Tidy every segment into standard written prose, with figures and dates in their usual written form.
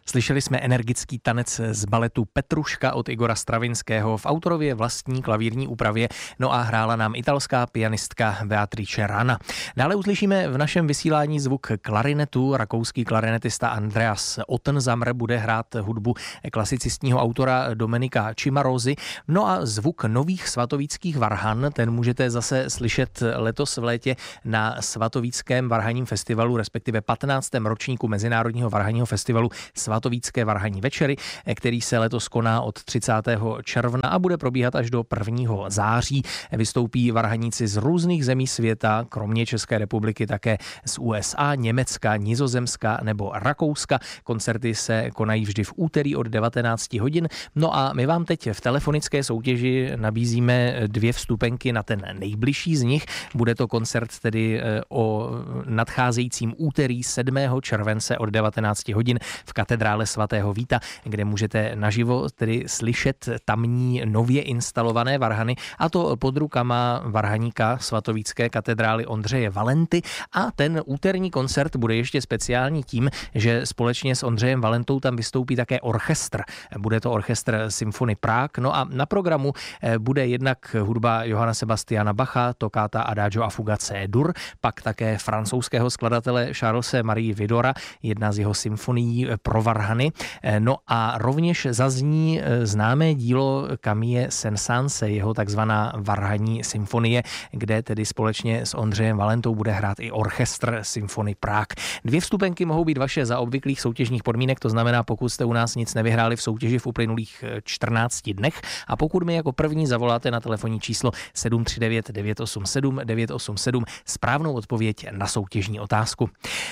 Slyšeli jsme energický tanec z baletu Petruška od Igora Stravinského v autorově vlastní klavírní úpravě, no a hrála nám italská pianistka Beatrice Rana. Dále uslyšíme v našem vysílání zvuk klarinetu. Rakouský klarinetista Andreas Ottensammer bude hrát hudbu klasicistního autora Domenika Cimarosi. No a zvuk nových svatovíckých varhan, ten můžete zase slyšet letos v létě na Svatovíckém varhanním festivalu, respektive 15. ročníku Mezinárodního varhanního festivalu Svatovícké varhanní večery, který se letos koná od 30. června a bude probíhat až do 1. září. Vystoupí varhaníci z různých zemí světa, kromě České republiky také z USA, Německa, Nizozemska nebo Rakouska. Koncerty se konají vždy v úterý od 19 hodin. No a my vám teď v telefonické soutěži nabízíme 2 vstupenky na ten nejbližší z nich. Bude to koncert tedy o nadcházejícím úterý 7. července od 19 hodin v katedrále svatého Víta, kde můžete naživo tedy slyšet tamní nově instalované varhany, a to pod rukama varhaníka svatovícké katedrály Ondřeje Valenty. A ten úterní koncert bude ještě speciální tím, že společně s Ondřejem Valentou tam vystoupí také orchestr. Bude to orchestr Symfony Prague. No a na programu bude jednak hudba Johanna Sebastiana Bacha, Toccata Adagio a Fuga C-dur, pak také francouzského skladatele Charlese Marie Widora, jedna z jeho symfonií pro varhany. No a rovněž zazní známé dílo Camille Saint-Saënse, jeho takzvaná varhanní symfonie, kde tedy společně s Ondřejem Valentou bude hrát i orchestr Symfony Prague. 2 vstupenky mohou být vaše za obvyklých soutěžních podmínek, to znamená, pokud jste u nás nic nevyhráli v soutěži v uplynulých 14 dnech a pokud mi jako první zavoláte na telefonní číslo 739 987 987 správnou odpověď na soutěžní otázku.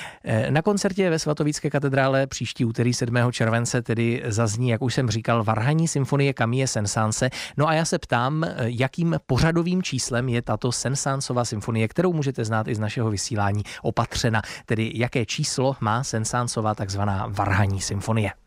Na koncertě ve Svatovícké katedrále příští úterý 7. července tedy zazní, jak už jsem říkal, varhanní symfonie Camille Saint-Saënse. No a já se ptám, jakým pořadovým číslem je tato Saint-Saënsova symfonie, kterou můžete znát i z našeho vysílání, opatřena, tedy jaké číslo má Saint-Saënsova takzvaná varhanní symfonie.